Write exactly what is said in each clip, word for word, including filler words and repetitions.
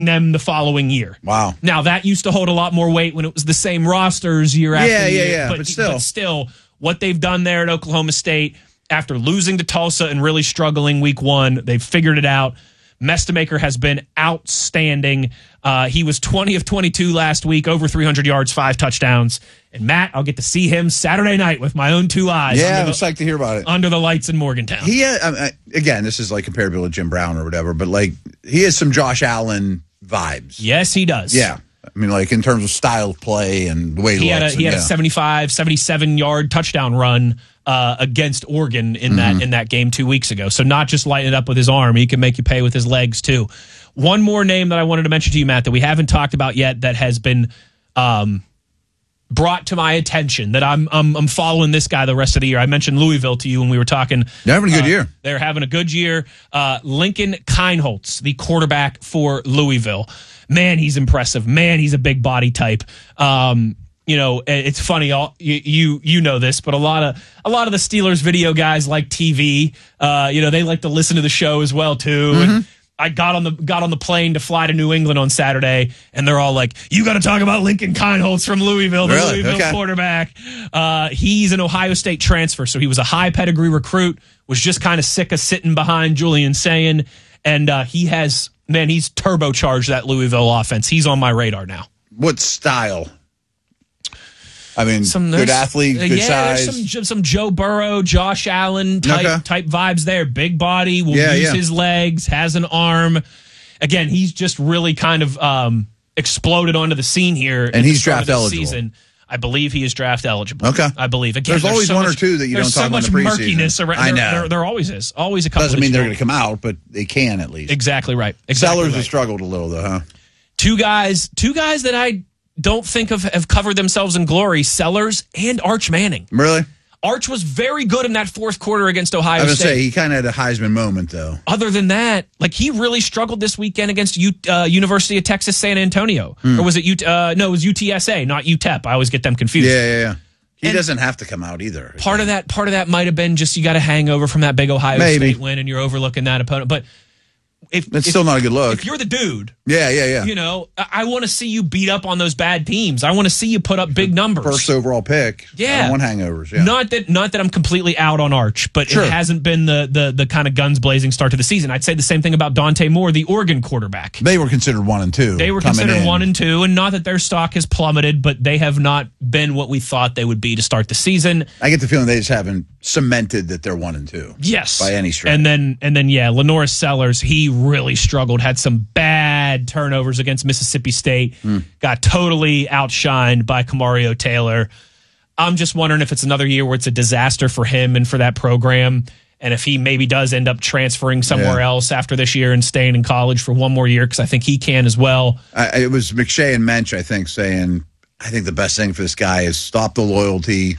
them the following year. Wow. Now, that used to hold a lot more weight when it was the same rosters year after yeah, year. Yeah, yeah, but, but still. But still, what they've done there at Oklahoma State, after losing to Tulsa and really struggling week one, they've figured it out. Mestemaker has been outstanding. Uh, he was twenty of twenty-two last week, over three hundred yards, five touchdowns. And Matt, I'll get to see him Saturday night with my own two eyes. Yeah, I'm psyched to hear about it. Under the lights in Morgantown. He, uh, uh, again, this is like comparable to Jim Brown or whatever, but like he has some Josh Allen vibes. Yes, he does. Yeah. I mean, like in terms of style of play and the way he, he had a looks. he had and, a yeah. seventy-five, seventy-seven yard touchdown run uh, against Oregon in Mm-hmm. that in that game two weeks ago. So not just lighting it up with his arm, he can make you pay with his legs too. One more name that I wanted to mention to you, Matt, that we haven't talked about yet, that has been um, brought to my attention. That I'm, I'm I'm following this guy the rest of the year. I mentioned Louisville to you when we were talking. They're having a good uh, year. They're having a good year. Uh, Lincoln Kienholz, the quarterback for Louisville. Man, he's impressive. Man, he's a big body type. Um, you know, it's funny. All, you, you you know this, but a lot of a lot of the Steelers video guys like T V. Uh, you know, they like to listen to the show as well too. Mm-hmm. And I got on the got on the plane to fly to New England on Saturday, and they're all like, "You got to talk about Lincoln Kienholz from Louisville, the Really? Louisville Okay. quarterback." Uh, he's an Ohio State transfer, so he was a high pedigree recruit. Was just kind of sick of sitting behind Julian Sayin, and uh, he has. Man, he's turbocharged that Louisville offense. He's on my radar now. What style? I mean, Some good there's- athlete, good yeah, size. there's some some Joe Burrow, Josh Allen type Okay. type vibes there. Big body, will Yeah, use yeah. his legs, has an arm. Again, he's just really kind of um, exploded onto the scene here. And at the he's start of draft the eligible. Season. I believe he is draft eligible. Okay. I believe. Again, There's always so one or much- two that you there's don't talk so about much in the preseason. murkiness around. I there- know. There, there always is. Always a couple. Doesn't that mean you they're don't- going to come out, but they can at least. Exactly right. Exactly Sellers right. have struggled a little, though, huh? Two guys, two guys that I don't think have, have covered themselves in glory: Sellers and Arch Manning. Really? Arch was very good in that fourth quarter against Ohio I was State. going to say, he kind of had a Heisman moment, though. Other than that, like he really struggled this weekend against U, uh, University of Texas San Antonio, Hmm. or was it U? Uh, no, it was U T S A, not U T E P. I always get them confused. Yeah, yeah, yeah. He And doesn't have to come out either. Part of that, part of that might have been just you got a hangover from that big Ohio Maybe. State win, and you're overlooking that opponent. But if It's if, still not a good look. if you're the dude, Yeah, yeah, yeah. you know, I, I want to see you beat up on those bad teams. I want to see you put up big numbers. First overall pick. Yeah. I don't want hangovers. Yeah. Not that not that I'm completely out on Arch, but Sure. it hasn't been the the the kind of guns blazing start to the season. I'd say the same thing about Dante Moore, the Oregon quarterback. They were considered one and two. They were coming considered in. one and two, and not that their stock has plummeted, but they have not been what we thought they would be to start the season. I get the feeling they just haven't cemented that they're one and two. Yes, By any stretch. And then and then yeah, Lenora Sellers, he really struggled. Had some bad turnovers against Mississippi State. Mm. Got totally outshined by Kamario Taylor. I'm just wondering if it's another year where it's a disaster for him and for that program. And if he maybe does end up transferring somewhere Yeah. else after this year and staying in college for one more year, because I think he can as well. I, it was McShay and Mensch, I think, saying, I think the best thing for this guy is stop the loyalty,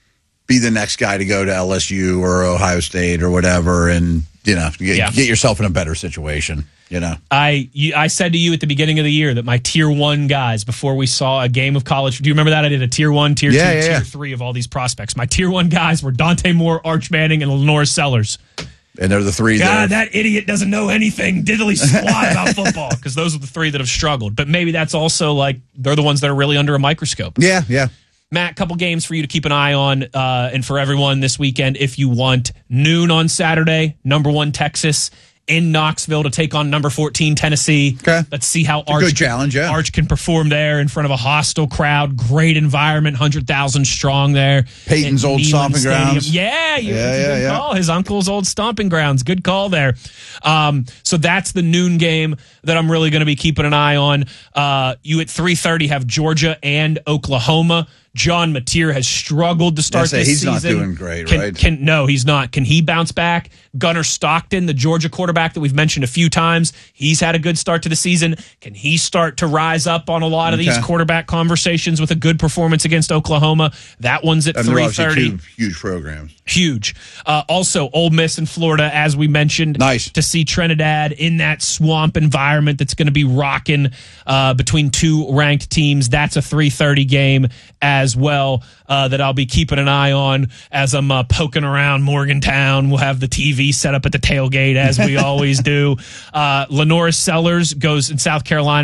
be the next guy to go to L S U or Ohio State or whatever, and, you know, get, Yeah. get yourself in a better situation, you know. I you, I said to you at the beginning of the year that my tier one guys, before we saw a game of college, do you remember that? I did a tier one, tier Yeah, two, yeah, tier yeah. three of all these prospects. My tier one guys were Dante Moore, Arch Manning, and Lenora Sellers. And they're the three God, there. that idiot doesn't know anything diddly squat about football, because those are the three that have struggled. But maybe that's also like they're the ones that are really under a microscope. Yeah, yeah. Matt, couple games for you to keep an eye on, uh, and for everyone this weekend if you want. Noon on Saturday, number one Texas in Knoxville to take on number fourteen Tennessee. Okay. Let's see how a Arch, good challenge, yeah. Arch can perform there in front of a hostile crowd. Great environment, one hundred thousand strong there. Peyton's at old Neyland stomping Stadium. grounds. Yeah, you, Yeah, good yeah, yeah. call. His uncle's old stomping grounds. Good call there. Um, so that's the noon game that I'm really going to be keeping an eye on. Uh, you at three thirty have Georgia and Oklahoma. John Mateer has struggled to start say, this he's season. not doing great, Can- right? Can, no, he's not. Can he bounce back? Gunnar Stockton, the Georgia quarterback that we've mentioned a few times, he's had a good start to the season. Can he start to rise up on a lot of Okay. these quarterback conversations with a good performance against Oklahoma? That one's at And they're three obviously thirty. two huge programs. Huge. Uh, also, Ole Miss and Florida, as we mentioned. Nice. To see Trinidad in that swamp environment that's going to be rocking uh, between two ranked teams. That's a three thirty game as as well uh, that I'll be keeping an eye on as I'm uh, poking around Morgantown. We'll have the T V set up at the tailgate as we always do. Uh, Lenora Sellers goes in South Carolina.